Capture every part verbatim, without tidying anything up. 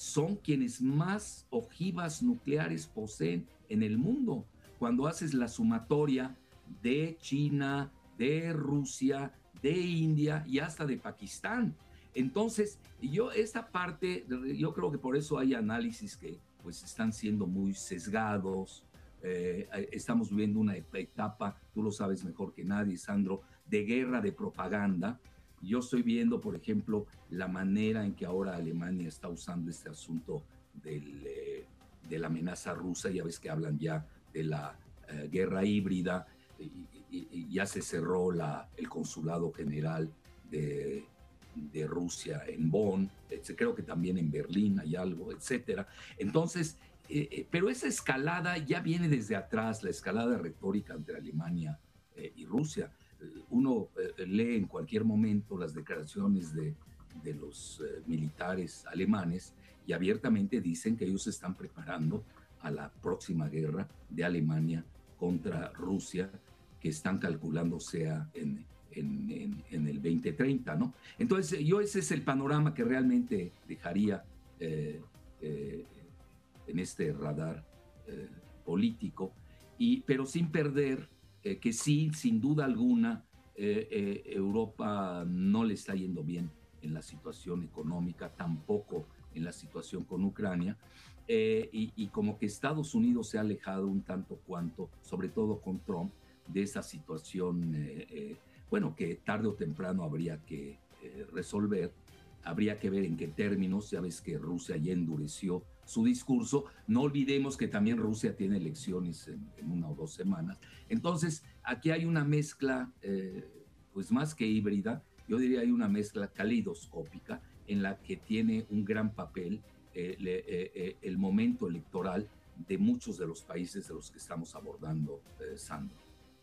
son quienes más ojivas nucleares poseen en el mundo. Cuando haces la sumatoria de China, de Rusia, de India y hasta de Pakistán. Entonces, yo esta parte, yo creo que por eso hay análisis que pues están siendo muy sesgados. Eh, estamos viviendo una etapa, tú lo sabes mejor que nadie, Sandro, de guerra de propaganda. Yo estoy viendo, por ejemplo, la manera en que ahora Alemania está usando este asunto del, eh, de la amenaza rusa. Ya ves que hablan ya de la eh, guerra híbrida, y, y, y ya se cerró la, el consulado general de, de Rusia en Bonn, creo que también en Berlín hay algo, etcétera. Entonces, eh, eh, pero esa escalada ya viene desde atrás, la escalada retórica entre Alemania eh, y Rusia. Uno eh, lee en cualquier momento las declaraciones de, de los eh, militares alemanes y abiertamente dicen que ellos se están preparando a la próxima guerra de Alemania contra Rusia, que están calculando sea en, en, en, en el veinte treinta, ¿no? Entonces, yo ese es el panorama que realmente dejaría eh, eh, en este radar eh, político, y, pero sin perder eh, que sí, sin duda alguna, eh, eh, Europa no le está yendo bien en la situación económica, tampoco en la situación con Ucrania, eh, y, y como que Estados Unidos se ha alejado un tanto cuanto, sobre todo con Trump, de esa situación, eh, eh, bueno, que tarde o temprano habría que eh, resolver. Habría que ver en qué términos. Ya ves que Rusia ya endureció su discurso. No olvidemos que también Rusia tiene elecciones en, en una o dos semanas. Entonces, aquí hay una mezcla, eh, pues más que híbrida, yo diría hay una mezcla calidoscópica en la que tiene un gran papel eh, le, eh, eh, el momento electoral de muchos de los países de los que estamos abordando, eh, Sandro.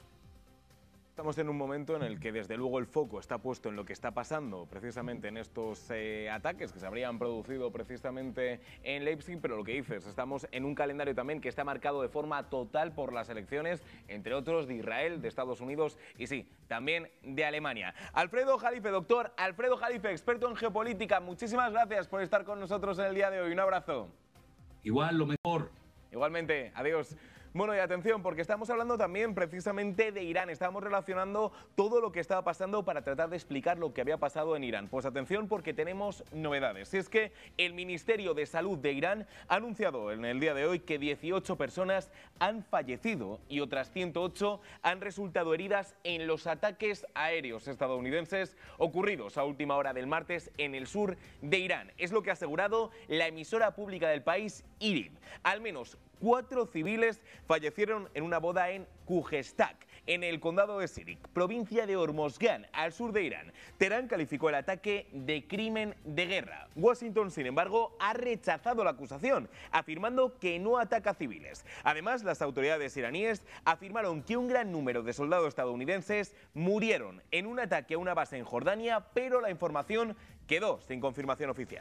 Estamos en un momento en el que desde luego el foco está puesto en lo que está pasando precisamente en estos eh, ataques que se habrían producido precisamente en Leipzig, pero lo que dices, estamos en un calendario también que está marcado de forma total por las elecciones, entre otros de Israel, de Estados Unidos y sí, también de Alemania. Alfredo Jalife, doctor Alfredo Jalife, experto en geopolítica, muchísimas gracias por estar con nosotros en el día de hoy. Un abrazo. Igual, lo mejor. Igualmente, adiós. Bueno, y atención, porque estamos hablando también precisamente de Irán. Estamos relacionando todo lo que estaba pasando para tratar de explicar lo que había pasado en Irán. Pues atención, porque tenemos novedades. Y es que el Ministerio de Salud de Irán ha anunciado en el día de hoy que dieciocho personas han fallecido y otras ciento ocho han resultado heridas en los ataques aéreos estadounidenses ocurridos a última hora del martes en el sur de Irán. Es lo que ha asegurado la emisora pública del país, I R I B. Al menos cuatro civiles fallecieron en una boda en Khuzestak, en el condado de Sirik, provincia de Hormozgan, al sur de Irán. Teherán calificó el ataque de crimen de guerra. Washington, sin embargo, ha rechazado la acusación, afirmando que no ataca a civiles. Además, las autoridades iraníes afirmaron que un gran número de soldados estadounidenses murieron en un ataque a una base en Jordania, pero la información quedó sin confirmación oficial.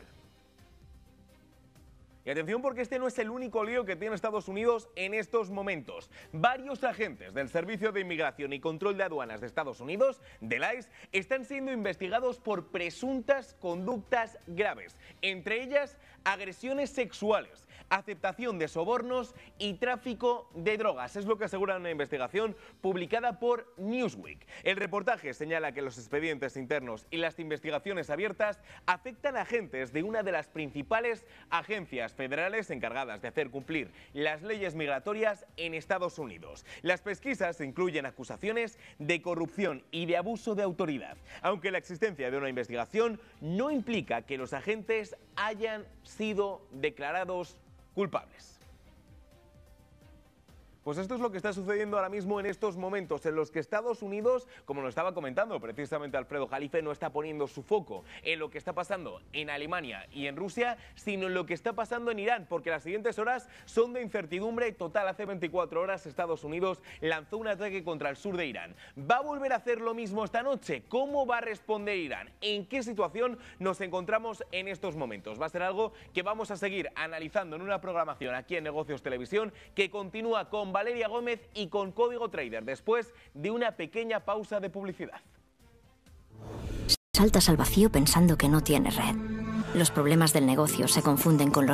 Y atención, porque este no es el único lío que tiene Estados Unidos en estos momentos. Varios agentes del Servicio de Inmigración y Control de Aduanas de Estados Unidos, del I C E, están siendo investigados por presuntas conductas graves, entre ellas agresiones sexuales, aceptación de sobornos y tráfico de drogas. Es lo que asegura una investigación publicada por Newsweek. El reportaje señala que los expedientes internos y las investigaciones abiertas afectan a agentes de una de las principales agencias federales encargadas de hacer cumplir las leyes migratorias en Estados Unidos. Las pesquisas incluyen acusaciones de corrupción y de abuso de autoridad, aunque la existencia de una investigación no implica que los agentes hayan sido declarados culpables. Pues esto es lo que está sucediendo ahora mismo en estos momentos, en los que Estados Unidos, como lo estaba comentando precisamente Alfredo Jalife, no está poniendo su foco en lo que está pasando en Alemania y en Rusia, sino en lo que está pasando en Irán, porque las siguientes horas son de incertidumbre total. Hace veinticuatro horas Estados Unidos lanzó un ataque contra el sur de Irán. ¿Va a volver a hacer lo mismo esta noche? ¿Cómo va a responder Irán? ¿En qué situación nos encontramos en estos momentos? Va a ser algo que vamos a seguir analizando en una programación aquí en Negocios Televisión, que continúa con Valeria Gómez y con Código Trader, después de una pequeña pausa de publicidad. Saltas al vacío pensando que no tienes red. Los problemas del negocio se confunden con los